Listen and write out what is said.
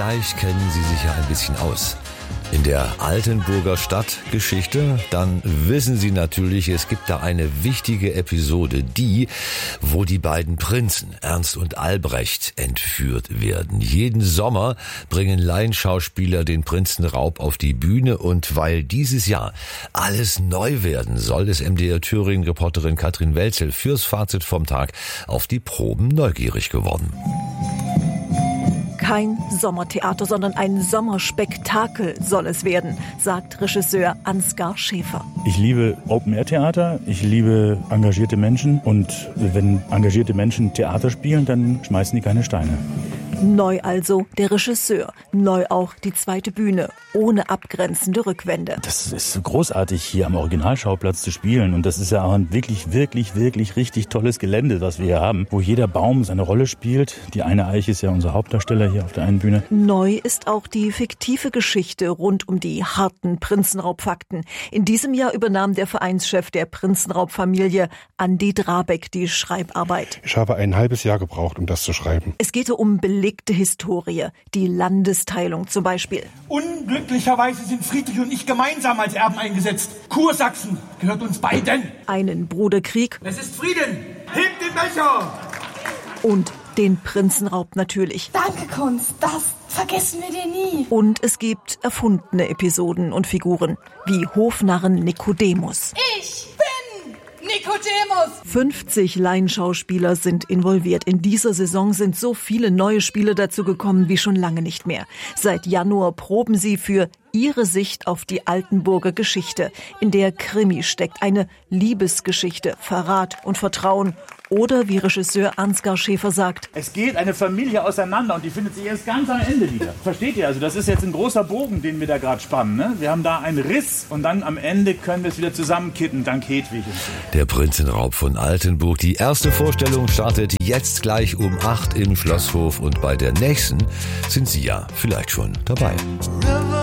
Vielleicht kennen Sie sich ja ein bisschen aus in der Altenburger Stadtgeschichte. Dann wissen Sie natürlich, es gibt da eine wichtige Episode, wo die beiden Prinzen, Ernst und Albrecht, entführt werden. Jeden Sommer bringen Laienschauspieler den Prinzenraub auf die Bühne, und weil dieses Jahr alles neu werden soll, ist MDR Thüringen-Reporterin Katrin Welzel fürs Fazit vom Tag auf die Proben neugierig geworden. Kein Sommertheater, sondern ein Sommerspektakel soll es werden, sagt Regisseur Ansgar Schäfer. Ich liebe Open-Air-Theater, ich liebe engagierte Menschen, und wenn engagierte Menschen Theater spielen, dann schmeißen die keine Steine. Neu also der Regisseur, neu auch die zweite Bühne, ohne abgrenzende Rückwände. Das ist großartig, hier am Originalschauplatz zu spielen, und das ist ja auch ein wirklich richtig tolles Gelände, was wir hier haben, wo jeder Baum seine Rolle spielt. Die eine Eiche ist ja unser Hauptdarsteller hier auf der einen Bühne. Neu ist auch die fiktive Geschichte rund um die harten Prinzenraubfakten. In diesem Jahr übernahm der Vereinschef der Prinzenraubfamilie, Andi Drabeck, die Schreibarbeit. Ich habe ein halbes Jahr gebraucht, um das zu schreiben. Es geht um belegte Historie, die Landesteilung zum Beispiel. Unglücklicherweise sind Friedrich und ich gemeinsam als Erben eingesetzt. Kursachsen gehört uns beiden. Einen Bruderkrieg. Es ist Frieden. Hebt den Becher! Und den Prinzenraub natürlich. Danke, Kunst. Das vergessen wir dir nie. Und es gibt erfundene Episoden und Figuren, wie Hofnarren Nikodemus. Ich bin Nikodemus. 50 Laienschauspieler sind involviert. In dieser Saison sind so viele neue Spiele dazu gekommen wie schon lange nicht mehr. Seit Januar proben sie für ihre Sicht auf die Altenburger Geschichte, in der Krimi steckt, eine Liebesgeschichte, Verrat und Vertrauen. Oder wie Regisseur Ansgar Schäfer sagt: Es geht eine Familie auseinander, und die findet sich erst ganz am Ende wieder. Versteht ihr? Also das ist jetzt ein großer Bogen, den wir da gerade spannen. Ne? Wir haben da einen Riss, und dann am Ende können wir es wieder zusammenkitten, dank Hedwig. Der Prinzenraub von Altenburg. Die erste Vorstellung startet jetzt gleich um 8 im Schlosshof, und bei der nächsten sind Sie ja vielleicht schon dabei.